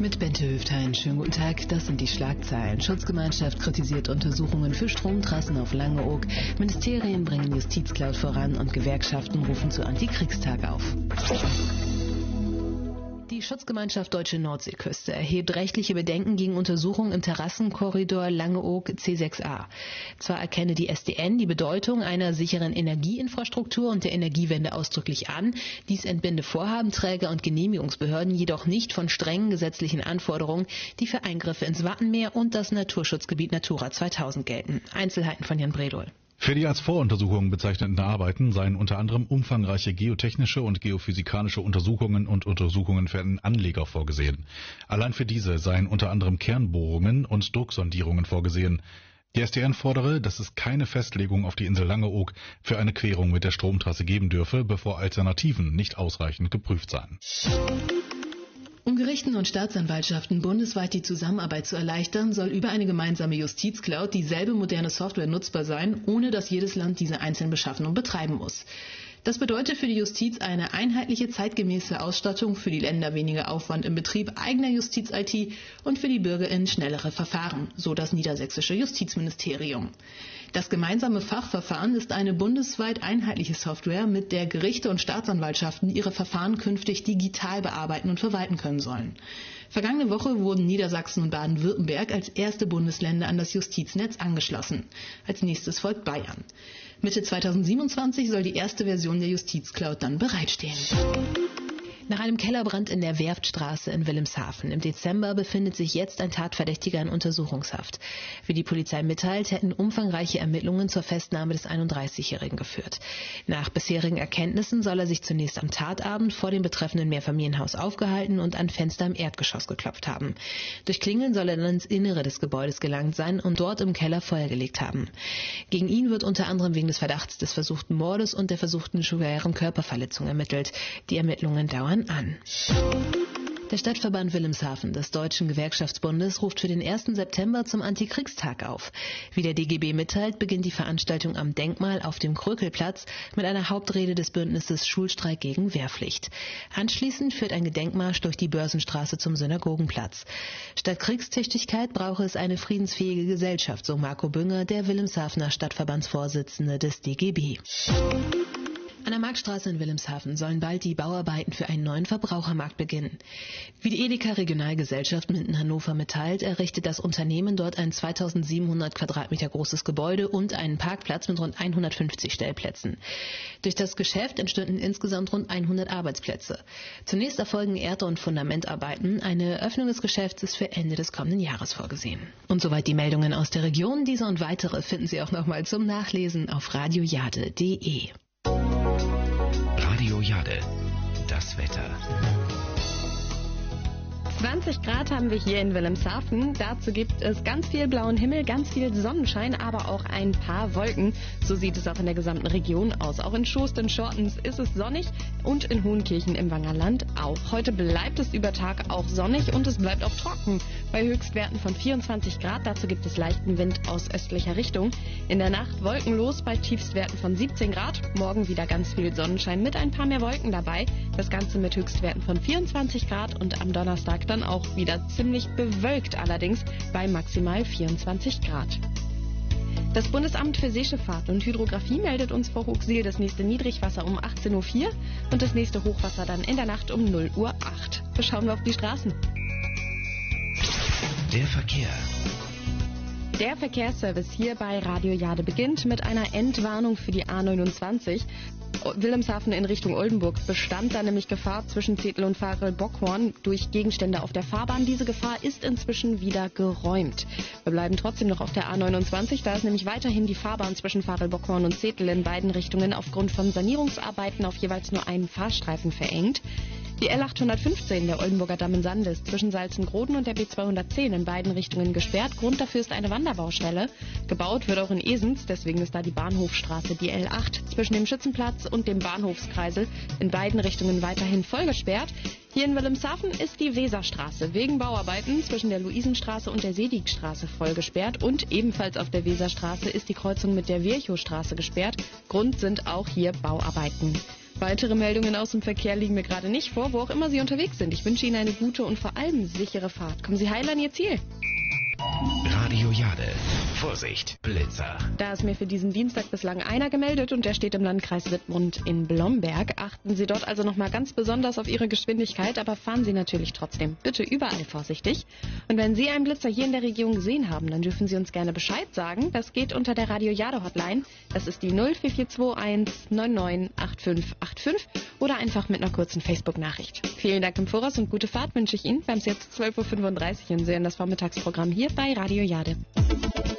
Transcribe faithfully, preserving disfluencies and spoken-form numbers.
Mit Bente Höftein. Schönen guten Tag, das sind die Schlagzeilen. Schutzgemeinschaft kritisiert Untersuchungen für Stromtrassen auf Langeoog. Ministerien bringen Justizcloud voran und Gewerkschaften rufen zu Antikriegstag auf. Die Schutzgemeinschaft Deutsche Nordseeküste erhebt rechtliche Bedenken gegen Untersuchungen im Terrassenkorridor Langeoog C sechs a. Zwar erkenne die S D N die Bedeutung einer sicheren Energieinfrastruktur und der Energiewende ausdrücklich an, dies entbinde Vorhabenträger und Genehmigungsbehörden jedoch nicht von strengen gesetzlichen Anforderungen, die für Eingriffe ins Wattenmeer und das Naturschutzgebiet Natura zweitausend gelten. Einzelheiten von Jan Bredol. Für die als Voruntersuchungen bezeichneten Arbeiten seien unter anderem umfangreiche geotechnische und geophysikalische Untersuchungen und Untersuchungen für einen Anleger vorgesehen. Allein für diese seien unter anderem Kernbohrungen und Drucksondierungen vorgesehen. Die S D N fordere, dass es keine Festlegung auf die Insel Langeoog für eine Querung mit der Stromtrasse geben dürfe, bevor Alternativen nicht ausreichend geprüft seien. Um Gerichten und Staatsanwaltschaften bundesweit die Zusammenarbeit zu erleichtern, soll über eine gemeinsame Justizcloud dieselbe moderne Software nutzbar sein, ohne dass jedes Land diese einzeln beschaffen und betreiben muss. Das bedeutet für die Justiz eine einheitliche, zeitgemäße Ausstattung, für die Länder weniger Aufwand im Betrieb eigener Justiz-I T und für die BürgerInnen schnellere Verfahren, so das niedersächsische Justizministerium. Das gemeinsame Fachverfahren ist eine bundesweit einheitliche Software, mit der Gerichte und Staatsanwaltschaften ihre Verfahren künftig digital bearbeiten und verwalten können sollen. Vergangene Woche wurden Niedersachsen und Baden-Württemberg als erste Bundesländer an das Justiznetz angeschlossen. Als nächstes folgt Bayern. Mitte zweitausendsiebenundzwanzig soll die erste Version der Justizcloud dann bereitstehen. Nach einem Kellerbrand in der Werftstraße in Wilhelmshaven im Dezember befindet sich jetzt ein Tatverdächtiger in Untersuchungshaft. Wie die Polizei mitteilt, hätten umfangreiche Ermittlungen zur Festnahme des einunddreißigjährigen geführt. Nach bisherigen Erkenntnissen soll er sich zunächst am Tatabend vor dem betreffenden Mehrfamilienhaus aufgehalten und an Fenster im Erdgeschoss geklopft haben. Durch Klingeln soll er dann ins Innere des Gebäudes gelangt sein und dort im Keller Feuer gelegt haben. Gegen ihn wird unter anderem wegen des Verdachts des versuchten Mordes und der versuchten schweren Körperverletzung ermittelt. Die Ermittlungen dauern an. Der Stadtverband Wilhelmshaven des Deutschen Gewerkschaftsbundes ruft für den ersten September zum Antikriegstag auf. Wie der D G B mitteilt, beginnt die Veranstaltung am Denkmal auf dem Krökelplatz mit einer Hauptrede des Bündnisses Schulstreik gegen Wehrpflicht. Anschließend führt ein Gedenkmarsch durch die Börsenstraße zum Synagogenplatz. Statt Kriegstüchtigkeit brauche es eine friedensfähige Gesellschaft, so Marco Bünger, der Wilhelmshavener Stadtverbandsvorsitzende des D G B. An der Marktstraße in Wilhelmshaven sollen bald die Bauarbeiten für einen neuen Verbrauchermarkt beginnen. Wie die Edeka Regionalgesellschaft Minden-Hannover mitteilt, errichtet das Unternehmen dort ein zweitausendsiebenhundert Quadratmeter großes Gebäude und einen Parkplatz mit rund hundertfünfzig Stellplätzen. Durch das Geschäft entstünden insgesamt rund hundert Arbeitsplätze. Zunächst erfolgen Erde- und Fundamentarbeiten. Eine Öffnung des Geschäfts ist für Ende des kommenden Jahres vorgesehen. Und soweit die Meldungen aus der Region. Diese und weitere finden Sie auch nochmal zum Nachlesen auf radiojade punkt de. Radio Jade, das Wetter. zwanzig Grad haben wir hier in Wilhelmshaven. Dazu gibt es ganz viel blauen Himmel, ganz viel Sonnenschein, aber auch ein paar Wolken. So sieht es auch in der gesamten Region aus. Auch in Soest und Schortens ist es sonnig und in Hohenkirchen im Wangerland auch. Heute bleibt es über Tag auch sonnig und es bleibt auch trocken bei Höchstwerten von vierundzwanzig Grad. Dazu gibt es leichten Wind aus östlicher Richtung. In der Nacht wolkenlos bei Tiefstwerten von siebzehn Grad. Morgen wieder ganz viel Sonnenschein mit ein paar mehr Wolken dabei. Das Ganze mit Höchstwerten von vierundzwanzig Grad und am Donnerstag dann auch wieder ziemlich bewölkt, allerdings bei maximal vierundzwanzig Grad. Das Bundesamt für Seeschifffahrt und Hydrographie meldet uns vor Hooxil das nächste Niedrigwasser um achtzehn Uhr vier und das nächste Hochwasser dann in der Nacht um null Uhr acht. Schauen wir auf die Straßen. Der Verkehr. Der Verkehrsservice hier bei Radio Jade beginnt mit einer Endwarnung für die A neunundzwanzig. Wilhelmshaven in Richtung Oldenburg bestand da nämlich Gefahr zwischen Zetel und Farel-Bockhorn durch Gegenstände auf der Fahrbahn. Diese Gefahr ist inzwischen wieder geräumt. Wir bleiben trotzdem noch auf der A neunundzwanzig, da ist nämlich weiterhin die Fahrbahn zwischen Farel-Bockhorn und Zetel in beiden Richtungen aufgrund von Sanierungsarbeiten auf jeweils nur einen Fahrstreifen verengt. Die L achthundertfünfzehn, der Oldenburger Damm in Sande, ist zwischen Salzengroden und der B zweihundertzehn in beiden Richtungen gesperrt. Grund dafür ist eine Wanderbaustelle. Gebaut wird auch in Esens, deswegen ist da die Bahnhofstraße, die L acht, zwischen dem Schützenplatz und dem Bahnhofskreisel in beiden Richtungen weiterhin voll gesperrt. Hier in Wilhelmshaven ist die Weserstraße wegen Bauarbeiten zwischen der Luisenstraße und der Sedigstraße voll gesperrt und ebenfalls auf der Weserstraße ist die Kreuzung mit der Virchowstraße gesperrt. Grund sind auch hier Bauarbeiten. Weitere Meldungen aus dem Verkehr liegen mir gerade nicht vor, wo auch immer Sie unterwegs sind. Ich wünsche Ihnen eine gute und vor allem sichere Fahrt. Kommen Sie heil an Ihr Ziel. Radio Jade. Vorsicht, Blitzer. Da ist mir für diesen Dienstag bislang einer gemeldet und der steht im Landkreis Wittmund in Blomberg. Achten Sie dort also nochmal ganz besonders auf Ihre Geschwindigkeit, aber fahren Sie natürlich trotzdem bitte überall vorsichtig. Und wenn Sie einen Blitzer hier in der Region gesehen haben, dann dürfen Sie uns gerne Bescheid sagen. Das geht unter der Radio Jade Hotline. Das ist die null vier vier zwei eins neun neun acht fünf acht fünf oder einfach mit einer kurzen Facebook-Nachricht. Vielen Dank im Voraus und gute Fahrt wünsche ich Ihnen. Wir haben es jetzt zwölf Uhr fünfunddreißig und sehen das Vormittagsprogramm hier bei Radio Jade.